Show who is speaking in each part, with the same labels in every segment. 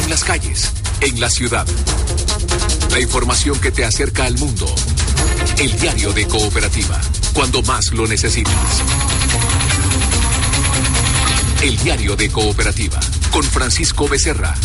Speaker 1: En las calles, en la ciudad. La información que te acerca al mundo. El diario de Cooperativa, cuando más lo necesitas. El diario de Cooperativa, con Francisco Becerra.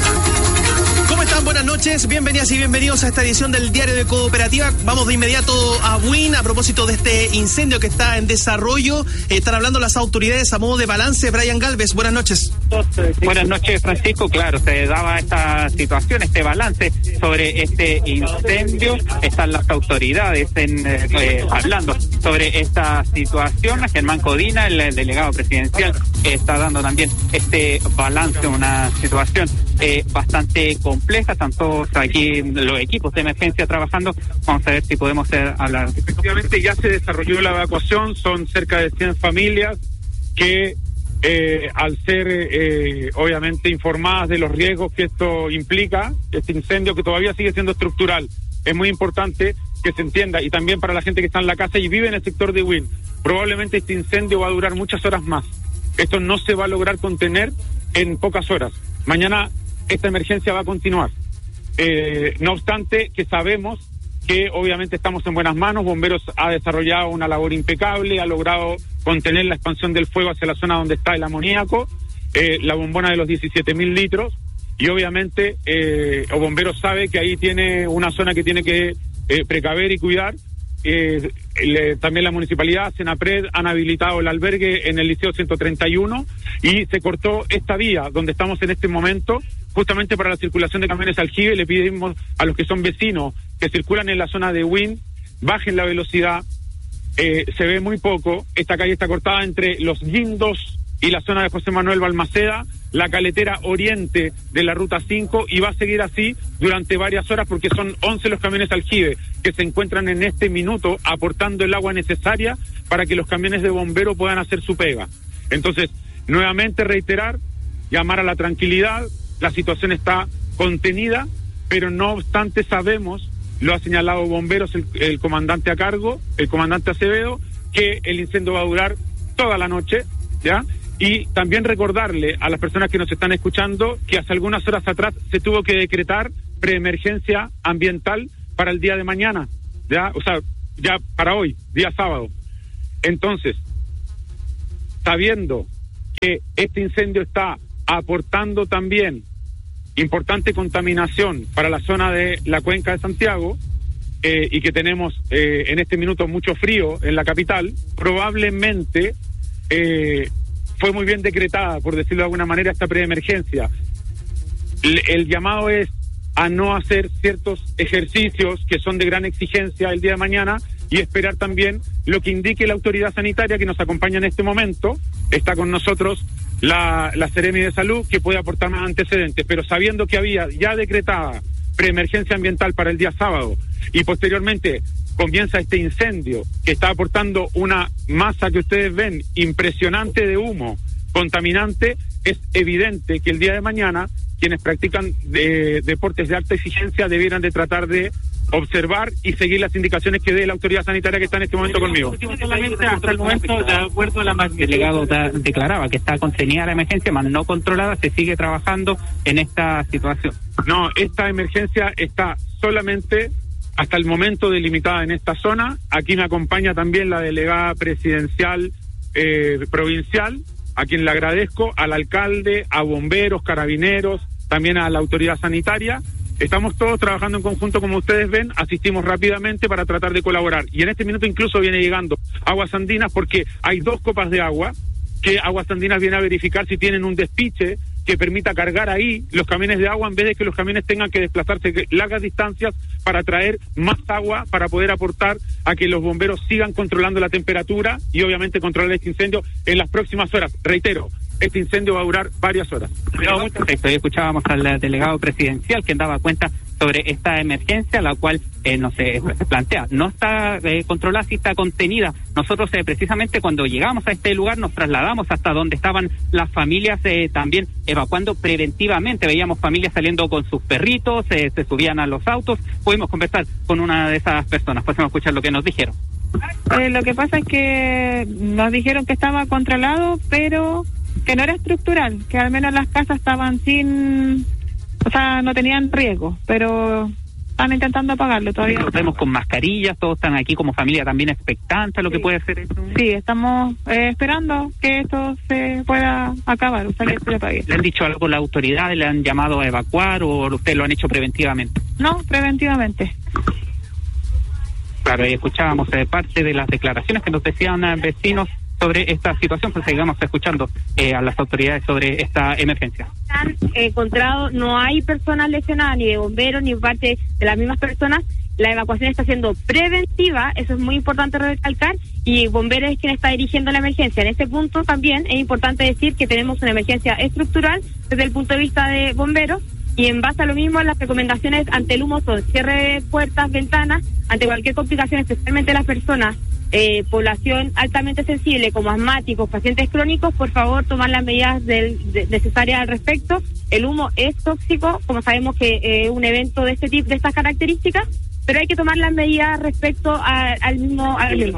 Speaker 2: ¿Cómo están? Buenas noches, bienvenidas y bienvenidos a esta edición del Diario de Cooperativa. Vamos de inmediato a Buin a propósito de este incendio que está en desarrollo. Están hablando las autoridades a modo de balance. Brian Galvez, buenas noches.
Speaker 3: Buenas noches, Francisco. Claro, se daba esta situación, este balance sobre este incendio. Están las autoridades hablando sobre esta situación. Germán Codina, el delegado presidencial, está dando también este balance, una situación bastante compleja. Están todos aquí los equipos de emergencia trabajando. Vamos a ver si podemos hablar.
Speaker 4: Efectivamente, ya se desarrolló la evacuación. Son cerca de 100 familias que al ser obviamente informadas de los riesgos que esto implica, este incendio que todavía sigue siendo estructural, es muy importante que se entienda, y también para la gente que está en la casa y vive en el sector de Buin, probablemente este incendio va a durar muchas horas más. Esto no se va a lograr contener en pocas horas. Mañana esta emergencia va a continuar. No obstante, que sabemos que obviamente estamos en buenas manos. Bomberos ha desarrollado una labor impecable, ha logrado contener la expansión del fuego hacia la zona donde está el amoníaco, la bombona de los 17.000 litros, y obviamente Bomberos sabe que ahí tiene una zona que tiene que precaver y cuidar. También la municipalidad, Senapred, han habilitado el albergue en el Liceo 131 y se cortó esta vía donde estamos en este momento justamente para la circulación de camiones aljibe. Le pedimos a los que son vecinos que circulan en la zona de Buin, bajen la velocidad. Se ve muy poco. Esta calle está cortada entre los guindos y la zona de José Manuel Balmaceda, la caletera oriente de la ruta 5, y va a seguir así durante varias horas porque son 11 los camiones aljibe que se encuentran en este minuto aportando el agua necesaria para que los camiones de bomberos puedan hacer su pega. Entonces, nuevamente reiterar, llamar a la tranquilidad. La situación está contenida, pero no obstante sabemos, lo ha señalado Bomberos el comandante a cargo, el comandante Acevedo, que el incendio va a durar toda la noche, ¿ya? Y también recordarle a las personas que nos están escuchando que hace algunas horas atrás se tuvo que decretar preemergencia ambiental para el día de mañana, ¿ya? O sea, ya para hoy, día sábado. Entonces, sabiendo que este incendio está aportando también importante contaminación para la zona de la cuenca de Santiago, y que tenemos en este minuto mucho frío en la capital, probablemente fue muy bien decretada, por decirlo de alguna manera, esta preemergencia. El llamado es a no hacer ciertos ejercicios que son de gran exigencia el día de mañana y esperar también lo que indique la autoridad sanitaria que nos acompaña en este momento. Está con nosotros la Seremi de Salud, que puede aportar más antecedentes, pero sabiendo que había ya decretada preemergencia ambiental para el día sábado y posteriormente comienza este incendio que está aportando una masa que ustedes ven impresionante de humo contaminante, es evidente que el día de mañana quienes practican deportes de alta exigencia debieran de tratar de observar y seguir las indicaciones que dé la autoridad sanitaria que está en este momento conmigo.
Speaker 3: Solamente hasta el momento, de acuerdo a el delegado declaraba que está contenida la emergencia, más no controlada, se sigue trabajando en esta situación.
Speaker 4: No, esta emergencia está solamente hasta el momento delimitada en esta zona. Aquí me acompaña también la delegada presidencial provincial, a quien le agradezco, al alcalde, a bomberos, carabineros, también a la autoridad sanitaria. Estamos todos trabajando en conjunto, como ustedes ven, asistimos rápidamente para tratar de colaborar. Y en este minuto incluso viene llegando Aguas Andinas, porque hay 2 copas de agua que Aguas Andinas viene a verificar si tienen un despiche que permita cargar ahí los camiones de agua en vez de que los camiones tengan que desplazarse largas distancias para traer más agua para poder aportar a que los bomberos sigan controlando la temperatura y obviamente controlar este incendio en las próximas horas. Reitero, este incendio va a durar varias horas.
Speaker 3: Perfecto, hoy escuchábamos al delegado presidencial que daba cuenta sobre esta emergencia, la cual no se plantea, no está controlada, sí está contenida. Nosotros precisamente cuando llegamos a este lugar nos trasladamos hasta donde estaban las familias también evacuando preventivamente. Veíamos familias saliendo con sus perritos, se subían a los autos. Pudimos conversar con una de esas personas, podemos escuchar lo que nos dijeron.
Speaker 5: Lo que pasa es que nos dijeron que estaba controlado, pero que no era estructural, que al menos las casas estaban sin o sea, no tenían riesgo, pero están intentando apagarlo todavía.
Speaker 3: Nos vemos con mascarillas, todos están aquí como familia también expectantes a lo que puede hacer esto.
Speaker 5: Sí, estamos esperando que esto se pueda acabar, o sea, que se apague.
Speaker 3: ¿Le han dicho algo las autoridades? ¿Le han llamado a evacuar o ustedes lo han hecho preventivamente?
Speaker 5: No, preventivamente.
Speaker 3: Claro, y escuchábamos parte de las declaraciones que nos decían vecinos sobre esta situación, pues sigamos escuchando a las autoridades sobre esta emergencia.
Speaker 6: Han encontrado, no hay personas lesionadas, ni de bomberos, ni parte de las mismas personas. La evacuación está siendo preventiva, eso es muy importante recalcar, y bomberos es quien está dirigiendo la emergencia. En este punto también es importante decir que tenemos una emergencia estructural desde el punto de vista de bomberos, y en base a lo mismo las recomendaciones ante el humo son cierre de puertas, ventanas, ante cualquier complicación, especialmente las personas, población altamente sensible como asmáticos, pacientes crónicos, por favor tomar las medidas necesarias al respecto. El humo es tóxico, como sabemos que un evento de este tipo, de estas características, pero hay que tomar las medidas respecto al mismo.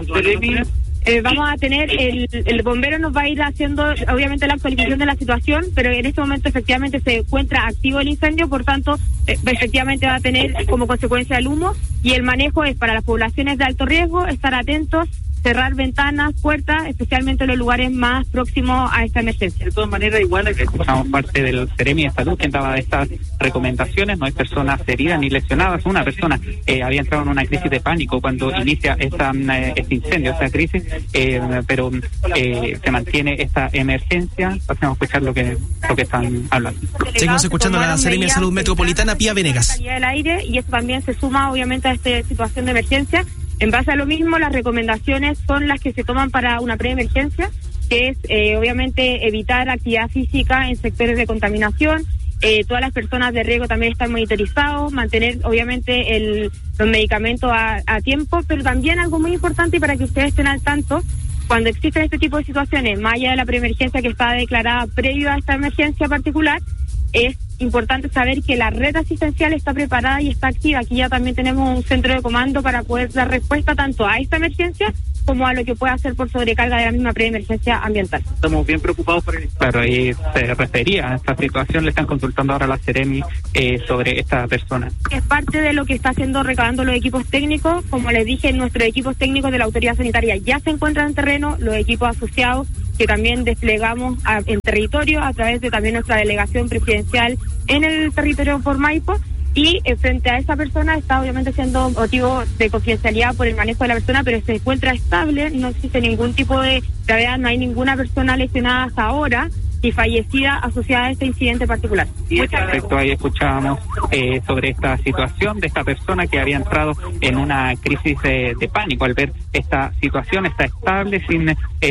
Speaker 6: Vamos a tener, el bombero nos va a ir haciendo obviamente la actualización de la situación, pero en este momento efectivamente se encuentra activo el incendio, por tanto efectivamente va a tener como consecuencia el humo, y el manejo es para las poblaciones de alto riesgo, estar atentos, cerrar ventanas, puertas, especialmente en los lugares más próximos a esta emergencia.
Speaker 3: De todas maneras, igual que escuchamos parte del Seremi de Salud, quien daba estas recomendaciones, no hay personas heridas ni lesionadas. Una persona había entrado en una crisis de pánico cuando inicia este incendio, esta crisis, pero se mantiene esta emergencia. Pasemos a escuchar lo que están hablando.
Speaker 2: Seguimos escuchando a la Seremi de Salud Metropolitana, Pía Venegas.
Speaker 6: La calidad del aire, y esto también se suma obviamente a esta situación de emergencia. En base a lo mismo, las recomendaciones son las que se toman para una preemergencia, que es obviamente evitar actividad física en sectores de contaminación. Todas las personas de riesgo también están monitorizados, mantener obviamente los medicamentos a tiempo, pero también algo muy importante, y para que ustedes estén al tanto, cuando existen este tipo de situaciones, más allá de la preemergencia que está declarada previo a esta emergencia particular, es importante saber que la red asistencial está preparada y está activa. Aquí ya también tenemos un centro de comando para poder dar respuesta tanto a esta emergencia como a lo que pueda hacer por sobrecarga de la misma preemergencia ambiental.
Speaker 3: Estamos bien preocupados por el... Claro, y se refería a esta situación, le están consultando ahora a la Seremi sobre esta persona.
Speaker 6: Es parte de lo que está haciendo, recabando los equipos técnicos. Como les dije, nuestros equipos técnicos de la autoridad sanitaria ya se encuentran en terreno, los equipos asociados que también desplegamos en territorio a través de también nuestra delegación presidencial en el territorio por Maipo. Y frente a esa persona está obviamente siendo motivo de confidencialidad por el manejo de la persona, pero se encuentra estable, no existe ningún tipo de gravedad, no hay ninguna persona lesionada hasta ahora y fallecida asociada a este incidente particular.
Speaker 3: Perfecto, ahí escuchábamos sobre esta situación de esta persona que había entrado en una crisis de pánico al ver esta situación. Está estable, sin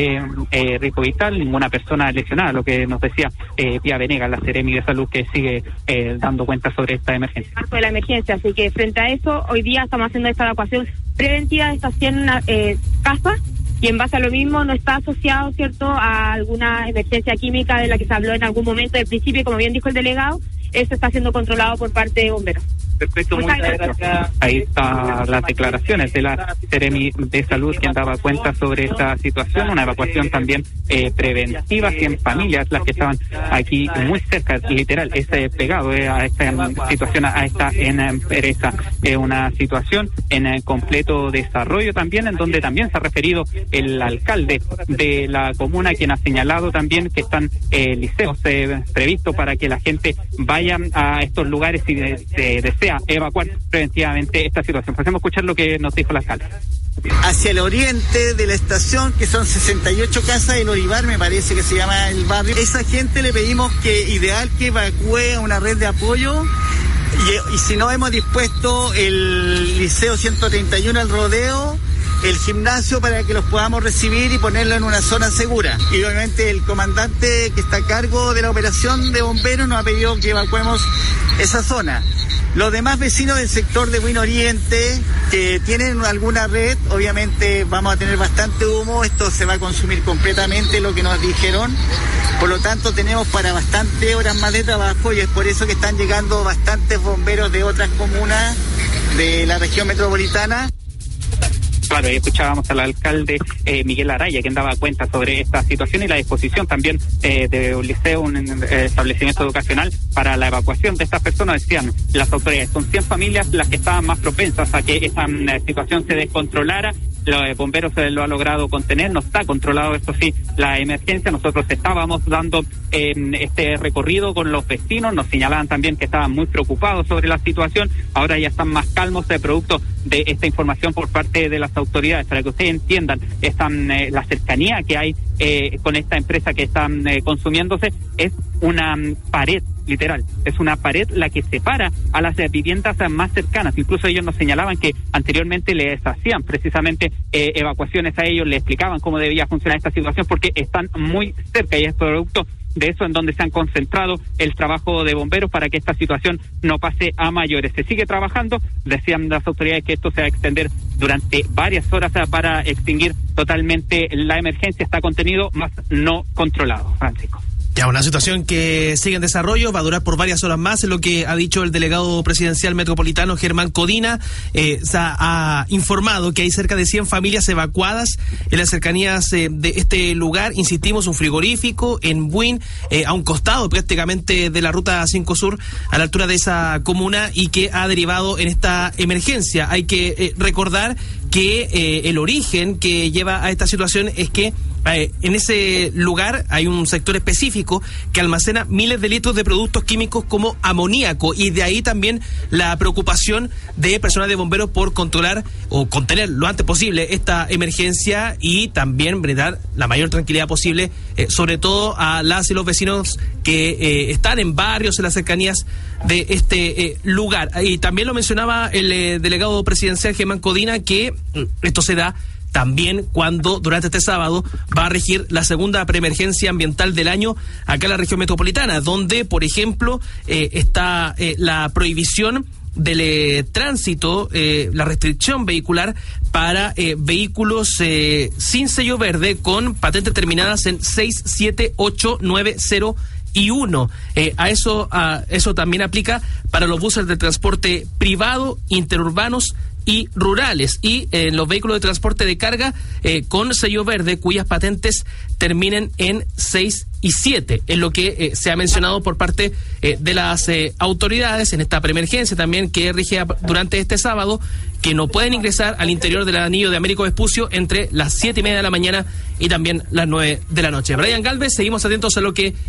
Speaker 3: riesgo vital, ninguna persona lesionada, lo que nos decía Pía Venegas, la Seremi de Salud, que sigue dando cuenta sobre esta emergencia.
Speaker 6: De la emergencia, así que frente a eso, hoy día estamos haciendo esta evacuación preventiva de estas 100 casas, y en base a lo mismo no está asociado, ¿cierto?, a alguna emergencia química de la que se habló en algún momento del principio, como bien dijo el delegado. Esto está siendo controlado por parte de bomberos.
Speaker 3: Perfecto, muchas gracias. Ahí están las declaraciones de la Seremi de Salud, quien daba cuenta sobre esta situación, una evacuación también preventiva, 100 familias las que estaban aquí muy cerca, literal, pegado a esta situación, a esta empresa, una situación en completo desarrollo también, en donde también se ha referido el alcalde de la comuna, quien ha señalado también que están liceos previstos para que la gente vaya a estos lugares si desea evacuar preventivamente esta situación. Pasemos a escuchar lo que nos dijo la alcalde.
Speaker 7: Hacia el oriente de la estación, que son 68 casas, el Olivar me parece que se llama el barrio. Esa gente le pedimos que ideal que evacúe a una red de apoyo, y si no, hemos dispuesto el Liceo 131, el Rodeo, el gimnasio, para que los podamos recibir y ponerlo en una zona segura. Y obviamente el comandante que está a cargo de la operación de bomberos nos ha pedido que evacuemos esa zona. Los demás vecinos del sector de Buen Oriente que tienen alguna red, obviamente vamos a tener bastante humo, esto se va a consumir completamente, lo que nos dijeron, por lo tanto tenemos para bastantes horas más de trabajo, y es por eso que están llegando bastantes bomberos de otras comunas de la región metropolitana.
Speaker 3: Claro, y escuchábamos al alcalde Miguel Araya, quien daba cuenta sobre esta situación y la disposición también de un liceo, un establecimiento educacional para la evacuación de estas personas. Decían las autoridades, son 100 familias las que estaban más propensas a que esta situación se descontrolara. Los bomberos lo ha logrado contener, no está controlado, esto sí, la emergencia. Nosotros estábamos dando este recorrido con los vecinos, nos señalaban también que estaban muy preocupados sobre la situación. Ahora ya están más calmos de producto de esta información por parte de las autoridades. Para que ustedes entiendan la cercanía que hay con esta empresa que están consumiéndose, es una pared, literal, es una pared la que separa a las viviendas más cercanas. Incluso ellos nos señalaban que anteriormente les hacían precisamente evacuaciones a ellos, les explicaban cómo debía funcionar esta situación porque están muy cerca y es producto de eso en donde se han concentrado el trabajo de bomberos para que esta situación no pase a mayores. Se sigue trabajando, decían las autoridades que esto se va a extender durante varias horas para extinguir totalmente la emergencia. Está contenido, más no controlado. Francisco.
Speaker 2: Ya, una situación que sigue en desarrollo, va a durar por varias horas más, es lo que ha dicho el delegado presidencial metropolitano Germán Codina. Se ha informado que hay cerca de 100 familias evacuadas en las cercanías de este lugar. Insistimos, un frigorífico en Buin, a un costado prácticamente de la ruta 5 Sur, a la altura de esa comuna, y que ha derivado en esta emergencia. Hay que recordar que el origen que lleva a esta situación es que en ese lugar hay un sector específico que almacena miles de litros de productos químicos como amoníaco, y de ahí también la preocupación de personal de bomberos por controlar o contener lo antes posible esta emergencia y también brindar la mayor tranquilidad posible, sobre todo a las y los vecinos que están en barrios, en las cercanías de este lugar. Y también lo mencionaba el delegado presidencial Germán Codina, que esto se da también cuando durante este sábado va a regir la segunda preemergencia ambiental del año acá en la región metropolitana, donde, por ejemplo, está la prohibición del tránsito, la restricción vehicular para vehículos sin sello verde con patentes terminadas en 6, 7, 8, 9, 0 y 1. Eso también aplica para los buses de transporte privado, interurbanos y rurales, y los vehículos de transporte de carga con sello verde cuyas patentes terminen en 6 y 7, es lo que se ha mencionado por parte de las autoridades en esta preemergencia también que rige durante este sábado, que no pueden ingresar al interior del anillo de Américo Vespucio entre las 7:30 de la mañana y también las 9 de la noche. Brian Galvez, seguimos atentos a lo que